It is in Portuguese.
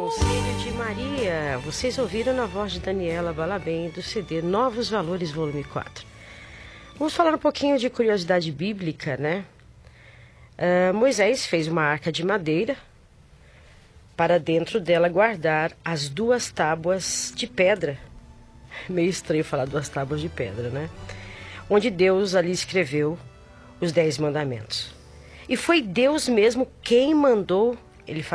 Conselho de Maria. Vocês ouviram na voz de Daniela Balabem do CD Novos Valores, volume 4. Vamos falar um pouquinho de curiosidade bíblica, né? Moisés fez uma arca de madeira para dentro dela guardar as 2 tábuas de pedra. Meio estranho falar 2 tábuas de pedra, né? Onde Deus ali escreveu os 10 mandamentos. E foi Deus mesmo quem mandou ele fazer